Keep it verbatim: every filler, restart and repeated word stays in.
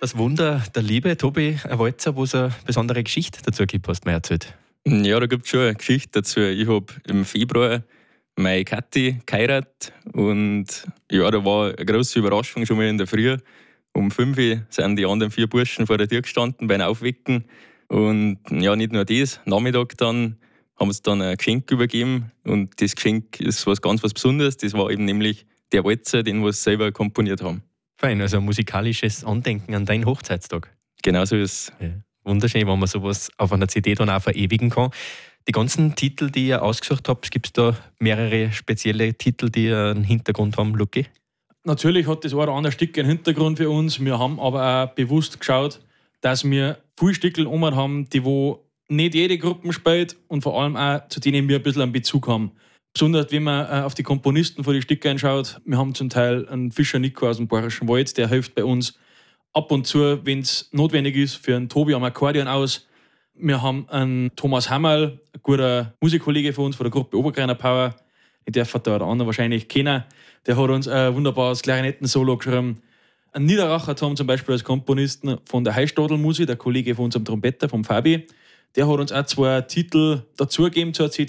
Das Wunder der Liebe, Tobi, ein Walzer, wo es eine besondere Geschichte dazu gibt, hast du mir erzählt. Ja, da gibt es schon eine Geschichte dazu. Ich habe im Februar meine Kathi geheiratet und ja, da war eine grosse Überraschung schon mal in der Früh. Um fünf Uhr sind die anderen vier Burschen vor der Tür gestanden beim Aufwecken. Und ja, nicht nur das, Nachmittag dann haben sie dann ein Geschenk übergeben und das Geschenk ist was ganz was Besonderes. Das war eben nämlich der Walzer, den wir selber komponiert haben. Fein, also ein musikalisches Andenken an deinen Hochzeitstag. Genau so ist es. Ja. Wunderschön, wenn man sowas auf einer C D dann auch verewigen kann. Die ganzen Titel, die ihr ausgesucht habt, gibt es da mehrere spezielle Titel, die einen Hintergrund haben, Luki? Natürlich hat das ein oder andere Stück einen Hintergrund für uns. Wir haben aber auch bewusst geschaut, dass wir viele Stücke um haben, die wo nicht jede Gruppe spielt und vor allem auch zu denen wir ein bisschen einen Bezug haben. Besonders wenn man auf die Komponisten von den Stücken anschaut. Wir haben zum Teil einen Fischer Nico aus dem Bayerischen Wald, der hilft bei uns ab und zu, wenn es notwendig ist, für einen Tobi am Akkordeon aus. Wir haben einen Thomas Hammerl, ein guter Musikkollege von uns, von der Gruppe Obergreiner Power. Den darf der oder andere wahrscheinlich kennen. Der hat uns ein wunderbares Klarinetten-Solo geschrieben. Ein Niederracher haben zum Beispiel als Komponisten von der Heistadl-Musik, der Kollege von unserem Trompeter, vom Fabi. Der hat uns auch zwei Titel dazugegeben zur C D.